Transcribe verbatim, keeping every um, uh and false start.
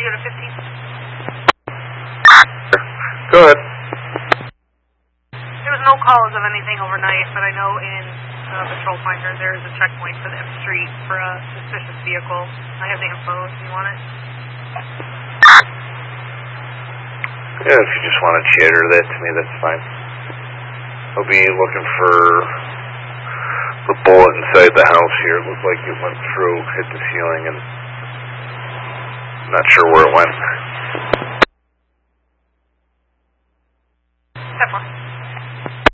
unit fifteen. Go ahead. There was no calls of anything overnight, but I know in uh, Patrol Finder there is a checkpoint for the M Street for a suspicious vehicle. I have the info if you want it. Yeah, if you just want to chatter that to me, that's fine. I'll be looking for the bullet inside the house here. It looked like it went through, hit the ceiling, and I'm not sure where it went. Step one.